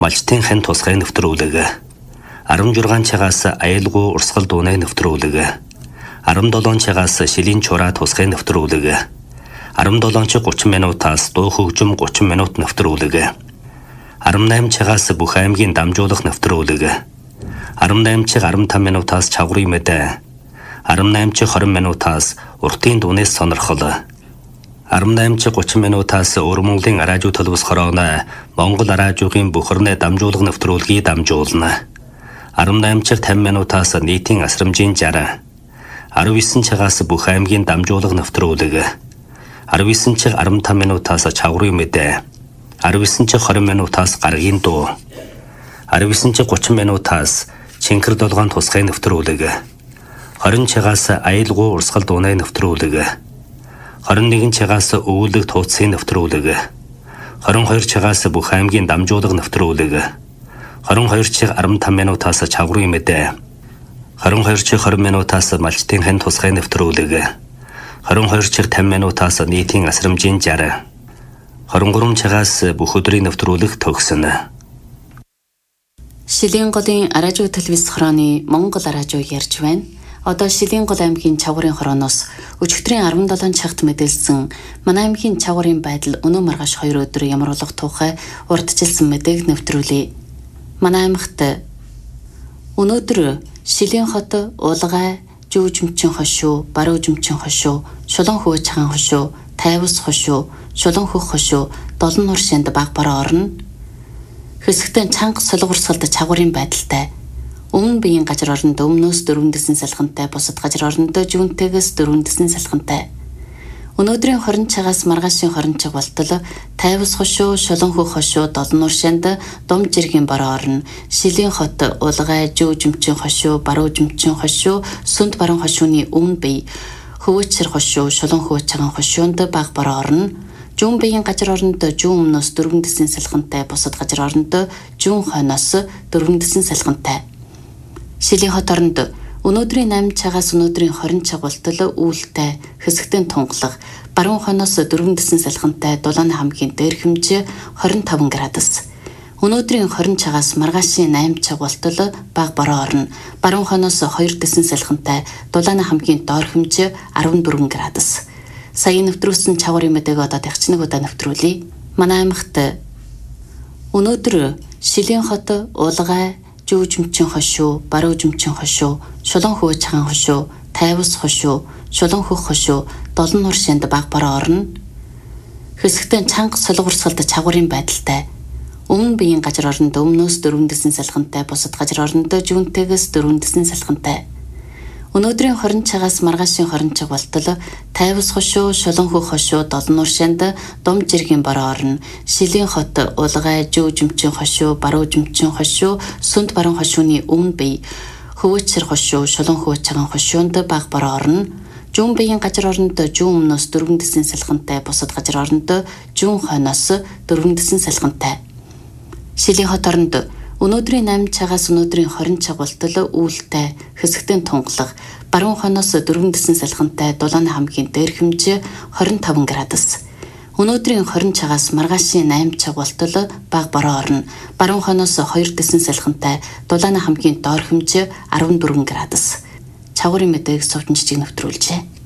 Малчтын хэн тусгай нэвтрүүлэг. 16 цагаас аюулгүй урсгал дууны нэвтрүүлэг. 17 цагаас шилийн чураа тусгай нэвтрүүлэг. 17:30 минутаас дуу хөгжим 30 минут нэвтрүүлэг. 18 цагаас бүх аймгийн дамжуулах нэвтрүүлэг. 18:15 минутаас чаврын мэдээ. 18:20 минутаас уртын дууны сонирхол. 18:30 минутаас Өр Монголын радио төлөвс хорооно Монгол радиогийн бүхэрнээ дамжуулах нэвтрүүлгийг дамжуулна. 18:50 минутаас нийтийн асрамжийн 60. 19 цагаас бүх аймгийн дамжуулах нэвтрүүлэг. 19:15 минутаас чаврын мэдээ. 19:20 минутаас гаргийн дуу. 19:30 минутаас Чинкэр долгоон тусгай нэвтрүүлэг. 20 цагаас аюулгүй урсгал дууны нэвтрүүлэг. 21 цагаас өвөлөг тууцын нэвтрүүлэг. 22 цагаас бүх аймгийн дамжуулах нэвтрүүлэг. 22:15 минутаас чаврын мэдээ. 22:20 минутаас малчтын хэн тусгай нэвтрүүлэг. 22:50 минутаас нийтийн асрамжийн 60. 23 цагаас бүх өдрийн нэвтрүүлэг төгснө. Шилийн голын радио телевиз хорооны Монгол радио ярьж байна. Одоо Шилийн гол аймгийн чавгарын хорооноос өчигдрийн 17 цагт мэдээлсэн манай аймгийн чавгарын байдал өнөө маргааш 2 өдөр ямар болох тухай урдчилсан мэдээг нэвтрүүлье. Манай аймагт өнөөдөр Шилийн хот Улгай, Жүжимчин хошуу, Баруужимчин хошуу, Шулан хүү цагаан хошуу, Тайвас хошуу, Шулан хөх хошуу, Долон нуршинд баг бараа орно. Хэсэгтэн чанга солигурсгалд чавгарын байдалтай. Өмнө биеийн газар оронд өмнөөс 4 дэсэн салхинтай, бусад газар оронд жүнтэгээс 4 дэсэн салхинтай. Өнөөдрийн 20 цагаас маргаашийн 20 цаг болтол Тайвас хошуу, Шулан хөх хошуу, Долон нуршинд дум жиргийн бараа орно. Шилийн хот Улгай, Жүжимчин хошуу, Баруужимчин хошуу, Сүнд баруун хошууны өмнө бие Хөвөчсөр хошуу, Шулан хүү цагаан хошуунд баг бараа орно. Жүн биеийн газар оронд жүн өмнөөс 4 дэсэн салхинтай, бусад газар оронд жүн хойноос 4 дэсэн салхинтай. Шилийн хот оронд өнөөдрийн 8 цагаас өнөөдрийн 20 цаг болтол үүлтэй, хэсэгтэн тунгалах, баруун хойноос 4 дэсэн салхинтай, Дулааны хамгийн дээр хэмжээ 25 градус. Өнөөдрийн 20 цагаас маргаашийн 8 цаг болтол баг бараа орно. Баруун хойноос 2 дэсэн салхинтай, Дулааны хамгийн доор хэмжээ 14 градус. Сая нэвтрүүлсэн чавгарын мэдээг одоо дахиж нэг удаа нэвтрүүлье. Манай аймагт өнөөдөр Шилийн хот Улгай, Жүжимчин хошуу, Баруужимчин хошуу, Шулан хүү цагаан хошуу, Тайвас хошуу, Шулан хөх хошуу, Долон нуршинд баг бараа орно. Хэсэгтэн чанга солигурсгалд чавгарын байдалтай. Өмнө биеийн газар оронд өмнөөс 4 дэсэн салхинтай, бусад газар оронд жүнтэгээс 4 дэсэн салхинтай. Өнөөдрийн 20 цагаас маргаашийн 20 цаг болтол Тайвас хошуу, Шулан хөх хошуу, Долон нуршинд дум жиргийн бараа орно. Шилийн хот Улгай, Жүжимчин хошуу, Баруужимчин хошуу, Сүнд баруун хошууны өмнө бие Хөвөчсөр хошуу, Шулан хүү цагаан хошуунд баг бараа орно. Жүн биеийн газар оронд жүн өмнөөс 4 дэсэн салхинтай, бусад газар оронд жүн хойноос 4 дэсэн салхинтай. Шилийн хот оронд өнөөдрийн 8 цагаас өнөөдрийн 20 цаг болтол үүлтэй, хэсэгтэн тунгалах, баруун хойноос 4 дэсэн салхинтай, Дулааны хамгийн дээр хэмжээ 25 градус. Өнөөдрийн 20 цагаас маргаашийн 8 цаг болтол баг бараа орно. Баруун хойноос 2 дэсэн салхинтай, Дулааны хамгийн доор хэмжээ 14 градус. Чавгарын мэдээг сувчин жижиг нэвтрүүлжээ.